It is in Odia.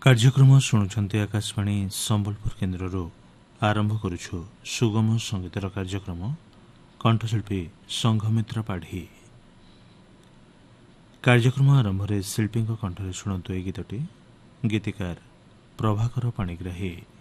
କାର୍ଯ୍ୟକ୍ରମ ଶୁଣୁଛନ୍ତି ଆକାଶବାଣୀ ସମ୍ବଲପୁର କେନ୍ଦ୍ରରୁ। ଆରମ୍ଭ କରୁଛୁ ସୁଗମ ସଙ୍ଗୀତର କାର୍ଯ୍ୟକ୍ରମ। କଣ୍ଠଶିଳ୍ପୀ ସଂଘମିତ୍ରା ପାଢ଼ୀ। କାର୍ଯ୍ୟକ୍ରମ ଆରମ୍ଭରେ ଶିଳ୍ପୀଙ୍କ କଣ୍ଠରେ ଶୁଣନ୍ତୁ ଏହି ଗୀତଟି। ଗୀତିକାର ପ୍ରଭାକର ପାଣିଗ୍ରାହୀ।